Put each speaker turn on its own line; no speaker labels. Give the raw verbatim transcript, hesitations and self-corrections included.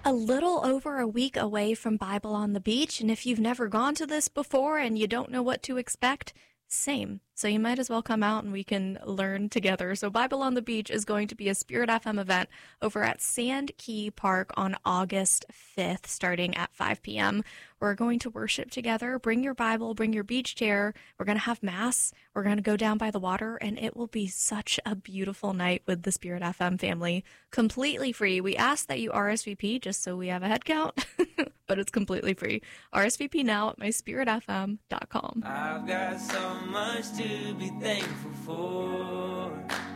a little over a week away from Bible on the Beach, and if you've never gone to this before and you don't know what to expect, same. So you might as well come out and we can learn together. So Bible on the Beach is going to be a Spirit F M event over at Sand Key Park on August fifth, starting at five p.m. We're going to worship together. Bring your Bible, bring your beach chair. We're going to have Mass. We're going to go down by the water, and it will be such a beautiful night with the Spirit F M family. Completely free. We ask that you R S V P just so we have a head count, but it's completely free. R S V P now at my spirit f m dot com.
I've got so much to be thankful for.